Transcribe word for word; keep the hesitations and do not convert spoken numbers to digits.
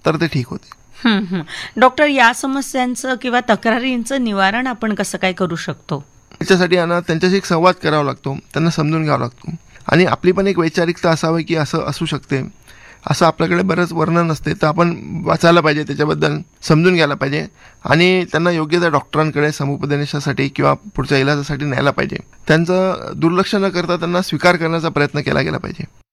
तर ते ठीक होते. हं, हं. डॉक्टर, या समस्यांचं किंवा तक्रारींचं निवारण आपण कसं काय करू शकतो? त्याच्यासाठी आहे ना त्यांच्याशी एक संवाद करावा लागतो, त्यांना समजून घ्यावा लागतो आणि आपली पण एक वैचारिकता असावी की असं असू शकते, असं आपल्याकडे बरंच वर्णन असते, तर आपण वाचायला पाहिजे, त्याच्याबद्दल समजून घ्यायला पाहिजे आणि त्यांना योग्य त्या डॉक्टरांकडे समुपदेशनासाठी किंवा पुढच्या इलाजासाठी न्यायला पाहिजे. त्यांचं दुर्लक्ष न करता त्यांना स्वीकार करण्याचा प्रयत्न केला गेला पाहिजे.